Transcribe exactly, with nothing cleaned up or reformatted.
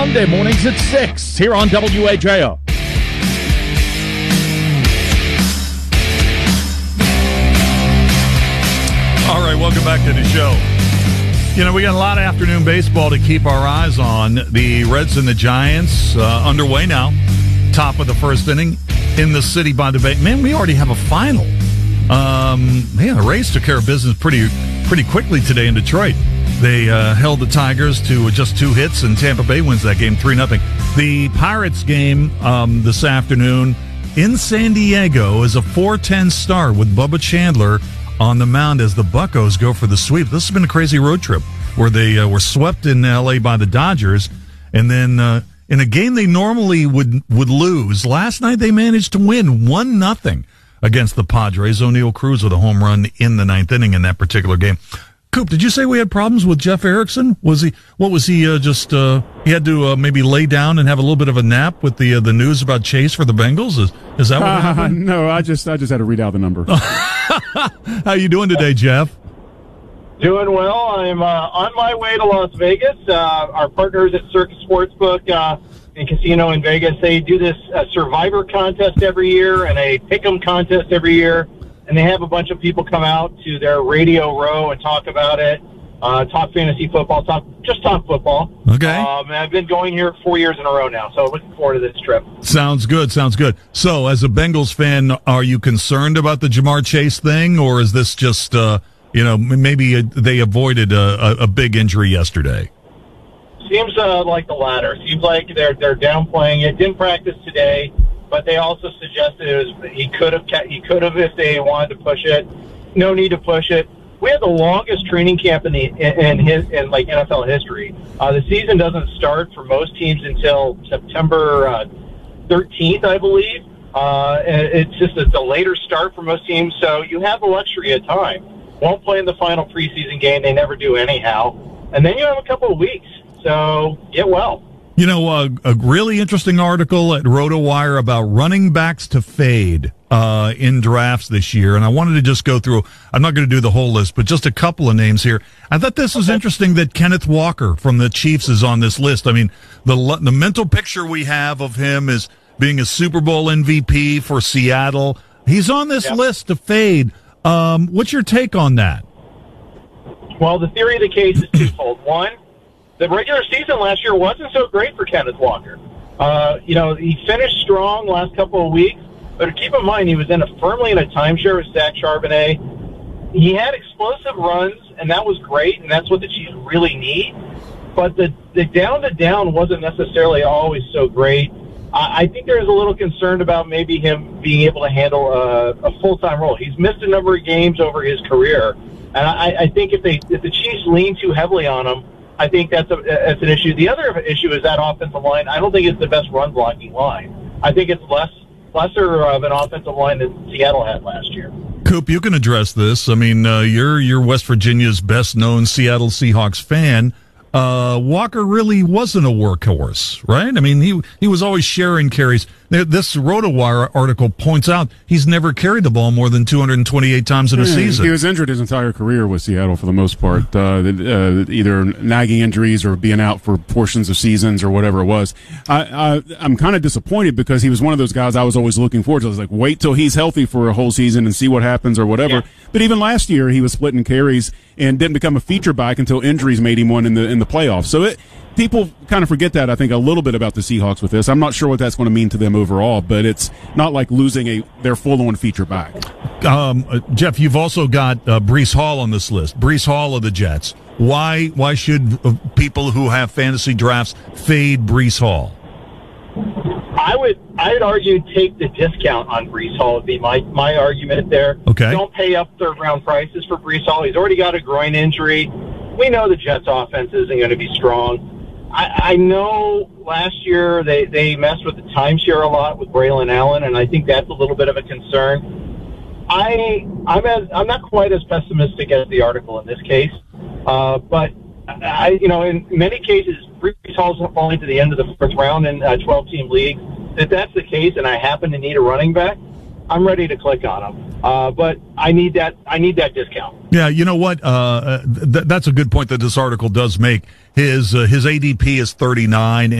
Sunday mornings at six here on W A J O. All right, welcome back to the show. You know, we got a lot of afternoon baseball to keep our eyes on. The Reds and the Giants uh, underway now. Top of the first inning in the City by the Bay. Man, we already have a final. Um, man, the Rays took care of business pretty pretty quickly today in Detroit. They uh, held the Tigers to just two hits, and Tampa Bay wins that game three nothing. The Pirates game um, this afternoon in San Diego is a four ten start with Bubba Chandler on the mound as the Buccos go for the sweep. This has been a crazy road trip where they uh, were swept in L A by the Dodgers, and then uh, in a game they normally would would lose, last night they managed to win one nothing against the Padres. O'Neal Cruz with a home run in the ninth inning in that particular game. Coop, did you say we had problems with Jeff Erickson? Was he, what was he, uh, just, uh, he had to, uh, maybe lay down and have a little bit of a nap with the, uh, the news about Chase for the Bengals? Is, is that what uh, happened? No, I just, I just had to read out the number. How you doing today, Jeff? Doing well. I'm, uh, on my way to Las Vegas. Uh, our partners at Circus Sportsbook, uh, and Casino in Vegas, they do this uh, Survivor contest every year and a Pick'em contest every year. And they have a bunch of people come out to their radio row and talk about it, uh, talk fantasy football, talk just talk football. Okay. Um, and I've been going here four years in a row now, so looking forward to this trip. Sounds good, sounds good. So, as a Bengals fan, are you concerned about the Jamar Chase thing, or is this just, uh, you know, maybe they avoided a, a, a big injury yesterday? Seems uh, like the latter. Seems like they're they're downplaying it. Didn't practice today. But they also suggested it was he could have he could have if they wanted to push it. No need to push it. We had the longest training camp in the in, in his in like N F L history. Uh, the season doesn't start for most teams until September uh, thirteenth, I believe. Uh, and it's just a, a later start for most teams, so you have the luxury of time. Won't play in the final preseason game; they never do anyhow. And then you have a couple of weeks, so get well. You know, uh, a really interesting article at RotoWire about running backs to fade uh, in drafts this year, and I wanted to just go through. I'm not going to do the whole list, but just a couple of names here. I thought this was interesting that Kenneth Walker from the Chiefs is on this list. I mean, the the mental picture we have of him is being a Super Bowl M V P for Seattle. He's on this yep. list to fade. Um, what's your take on that? Well, the theory of the case is twofold. One, the regular season last year wasn't so great for Kenneth Walker. Uh, you know, he finished strong last couple of weeks, but keep in mind he was in a firmly in a timeshare with Zach Charbonnet. He had explosive runs, and that was great, and that's what the Chiefs really need. But the, the down-to-down wasn't necessarily always so great. I, I think there's a little concern about maybe him being able to handle a, a full-time role. He's missed a number of games over his career, and I, I think if they if the Chiefs lean too heavily on him, I think that's a that's an issue. The other issue is that offensive line. I don't think it's the best run blocking line. I think it's less lesser of an offensive line than Seattle had last year. Coop, you can address this. I mean, uh, you're you're West Virginia's best known Seattle Seahawks fan. Uh, Walker really wasn't a workhorse, right? I mean, he he was always sharing carries. This RotoWire article points out he's never carried the ball more than two hundred twenty-eight times in a yeah, season. He was injured his entire career with Seattle for the most part, uh, uh, either nagging injuries or being out for portions of seasons or whatever it was. I, I, I'm kind of disappointed because he was one of those guys I was always looking forward to. I was like, wait till he's healthy for a whole season and see what happens or whatever. Yeah. But even last year, he was splitting carries and didn't become a feature back until injuries made him one in the in the playoffs. So it. People kind of forget that, I think, a little bit about the Seahawks with this. I'm not sure what that's going to mean to them overall, but it's not like losing a their full-on feature back. Um, uh, Jeff, you've also got uh, Breece Hall on this list. Breece Hall of the Jets. Why Why should uh, people who have fantasy drafts fade Breece Hall? I would I would argue take the discount on Breece Hall would be my, my argument there. Okay. Don't pay up third-round prices for Breece Hall. He's already got a groin injury. We know the Jets' offense isn't going to be strong. I, I know last year they, they messed with the timeshare a lot with Braylon Allen, and I think that's a little bit of a concern. I, I'm, as, I'm not quite as pessimistic as the article in this case, uh, but I, you know, in many cases, Breece Hall's falling to the end of the first round in a twelve-team league. If that's the case, and I happen to need a running back, I'm ready to click on him. Uh, but I need that. I need that discount. Yeah, you know what? Uh, th- that's a good point that this article does make. His uh, his A D P is thirty-nine.